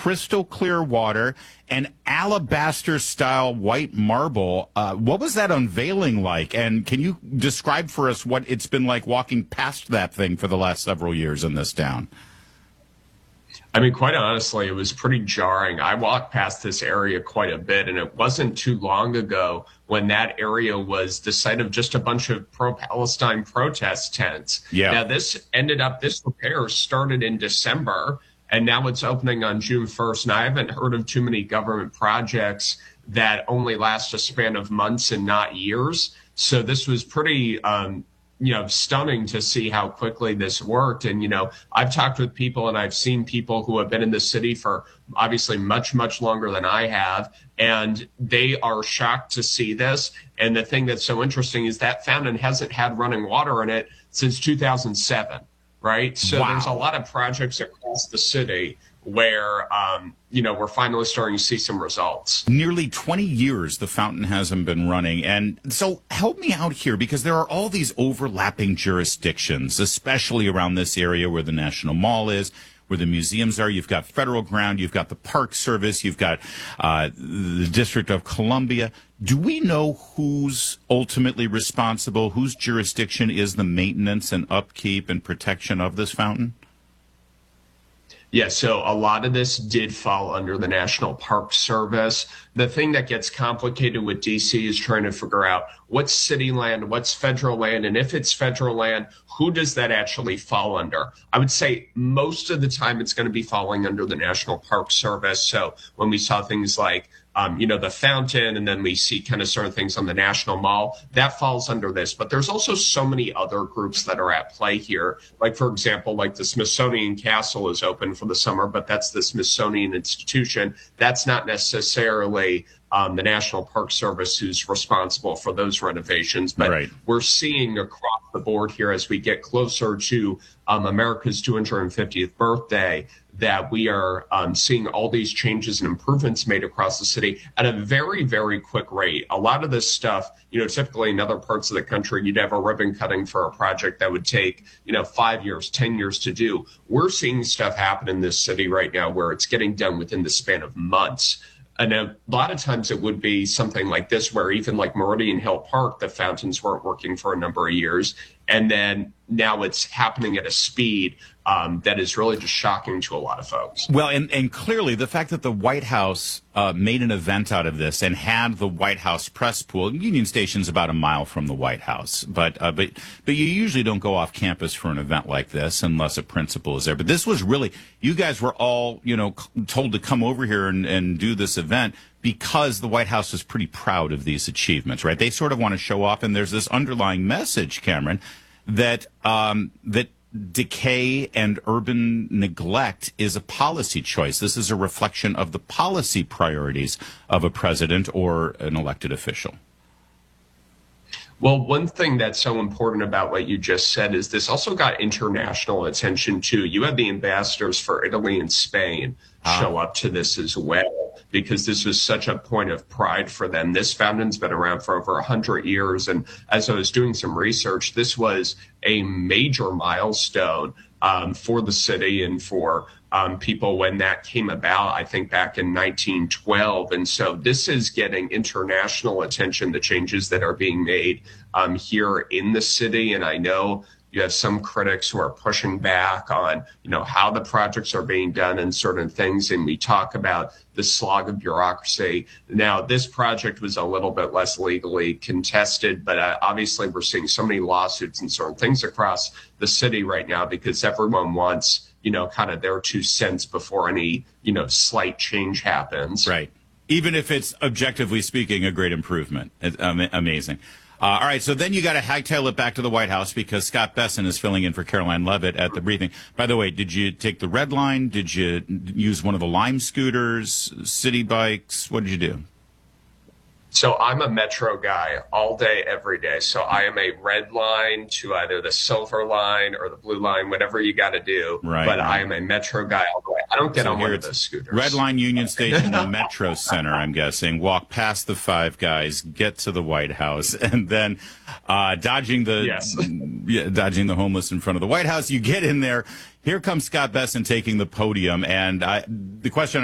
crystal clear water and alabaster-style white marble. What was that unveiling like? And can you describe for us what it's been like walking past that thing for the last several years in this town? I mean, quite honestly, it was pretty jarring. I walked past this area quite a bit, and it wasn't too long ago when that area was the site of just a bunch of pro-Palestine protest tents. Yeah. Now, this repair started in December, and now it's opening on June 1st. And I haven't heard of too many government projects that only last a span of months and not years. So this was pretty stunning to see how quickly this worked. And, I've talked with people and I've seen people who have been in the city for obviously much, much longer than I have. And they are shocked to see this. And the thing that's so interesting is that fountain hasn't had running water in it since 2007, right? So Wow. There's a lot of projects across the city where, we're finally starting to see some results. Nearly 20 years the fountain hasn't been running. And so help me out here, because there are all these overlapping jurisdictions, especially around this area where the National Mall is, where the museums are. You've got federal ground, you've got the Park Service, you've got the District of Columbia. Do we know who's ultimately responsible, whose jurisdiction is the maintenance and upkeep and protection of this fountain? Yeah, so a lot of this did fall under the National Park Service. The thing that gets complicated with DC is trying to figure out what's city land, what's federal land, and if it's federal land, who does that actually fall under? I would say most of the time it's going to be falling under the National Park Service. So when we saw things like the fountain, and then we see kind of certain things on the National Mall, that falls under this. But there's also so many other groups that are at play here. Like, for example, like the Smithsonian Castle is open for the summer, but that's the Smithsonian Institution. That's not necessarily the National Park Service who's responsible for those renovations. But Right. We're seeing across the board here as we get closer to America's 250th birthday that we are seeing all these changes and improvements made across the city at a very, very quick rate. A lot of this stuff, typically in other parts of the country, you'd have a ribbon cutting for a project that would take, 5 years, 10 years to do. We're seeing stuff happen in this city right now where it's getting done within the span of months. And a lot of times it would be something like this, where even like Meridian Hill Park, the fountains weren't working for a number of years. And then now it's happening at a speed that is really just shocking to a lot of folks. Well, and clearly the fact that the White House made an event out of this and had the White House press pool. Union Station's about a mile from the White House, but you usually don't go off campus for an event like this unless a principal is there. But this was really, you guys were all told to come over here and do this event because the White House is pretty proud of these achievements, right? They sort of want to show off, and there's this underlying message, Cameron, that that decay and urban neglect is a policy choice. This is a reflection of the policy priorities of a president or an elected official. Well, one thing that's so important about what you just said is this also got international attention too. You had the ambassadors for Italy and Spain show up to this as well, because this was such a point of pride for them. This fountain's been around for over 100 years. And as I was doing some research, this was a major milestone for the city and for people when that came about, I think back in 1912. And so this is getting international attention, the changes that are being made here in the city. And I know you have some critics who are pushing back on, how the projects are being done and certain things. And we talk about the slog of bureaucracy. Now, this project was a little bit less legally contested, but obviously we're seeing so many lawsuits and certain things across the city right now because everyone wants, kind of their 2 cents before any, slight change happens. Right. Even if it's objectively speaking a great improvement. It's amazing. All right, so then you got to hightail it back to the White House because Scott Besson is filling in for Caroline Levitt at the briefing. By the way, did you take the Red Line? Did you use one of the Lime scooters, city bikes? What did you do? So I'm a Metro guy all day, every day. So I am a Red Line to either the Silver Line or the Blue Line, whatever you got to do. Right. But I am a Metro guy all day. I don't get on one of those scooters. Red Line, Union Station, the Metro Center, I'm guessing. Walk past the Five Guys, get to the White House, and then dodging the homeless in front of the White House. You get in there. Here comes Scott Besson taking the podium. And the question